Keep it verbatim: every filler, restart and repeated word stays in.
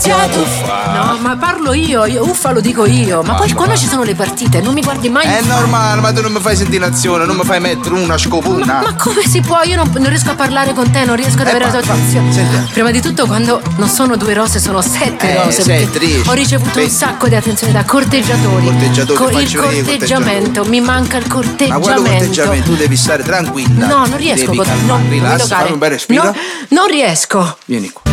stanziato. Uffa. No, ma parlo io, io uffa lo dico io. Ma Ah, poi ma quando va. ci sono le partite non mi guardi mai. È normale, ma tu non mi fai sentire l'azione, non mi fai mettere una scopuna. Ma, ma come si può? Io non, non riesco a parlare con te, non riesco ad Eh, avere va, la tua va. attenzione. Sentiamo. Prima di tutto, quando non sono due rose, sono sette Eh, rose. sei perché trici. ho ricevuto un Vedi. sacco di attenzione da corteggiatori. Corteggiatori, Co- il faccio vedere i corteggiamento, mi manca il Ma corteggiamento. guarda corteggiamento, tu devi stare tranquilla. No, non riesco. Devi con- calmare, no, non mi rilassa, toccare. fammi un bel respiro. No, non riesco. Vieni qua.